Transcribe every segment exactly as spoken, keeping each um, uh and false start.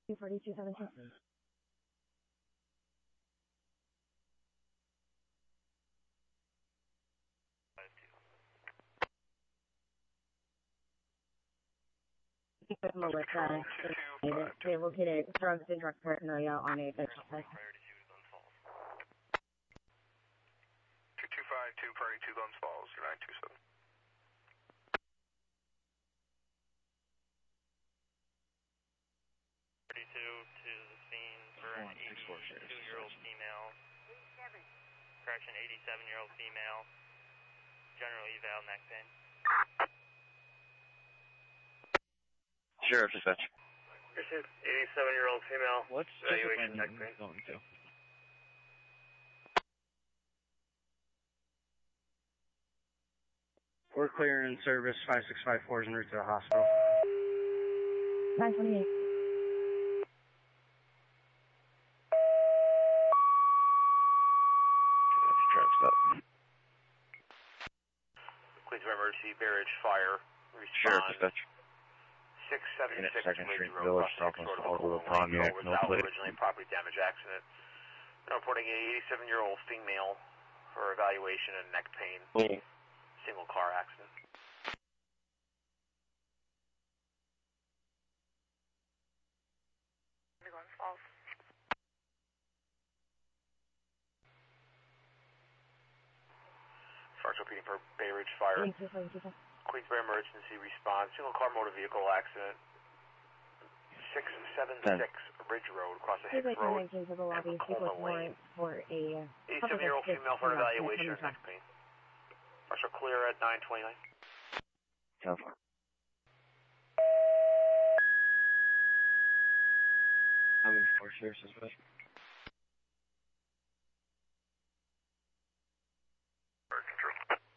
two forty-two seventeen. Melissa, they located drugs and drug paraphernalia on a business site. two two five two, Party two, Guns Falls, nine two seven. thirty-two to the scene for an eighty-two-year-old female. Correction, eighty-seven-year-old female. General eval, neck pain. Sheriff dispatch. eighty-seven-year-old female. What's evaluation neck pain? Going to? We're clearing service. five six five four is en route to the hospital. nine twenty-eight. Traffic's up. Queensboro Emergency, Barrage Fire. Sheriff Respond. dispatch. six seventy-six Second Ridge Street Road, Village, Cross Southwest Road, Hollywood, Oklahoma, Pontiac, was no out plate. originally property damage accident. Now reporting a eighty-seven-year-old female for evaluation and neck pain. Oh. Single car accident. Guns Falls. First repeating for Bay Ridge Fire. Queensboro Emergency Response. Single car motor vehicle accident. six seventy-six Ridge Road, across the Hicks Road. To the lobby, seek with warrant for a eighty-seven-year-old female for evaluation and neck pain. Partial clear at nine twenty-nine. ten four. I'm in for Sheriff's dispatch. Fire control.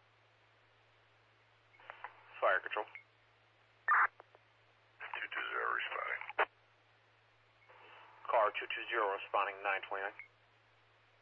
Fire control. two two zero responding. Car two two zero responding nine twenty-nine.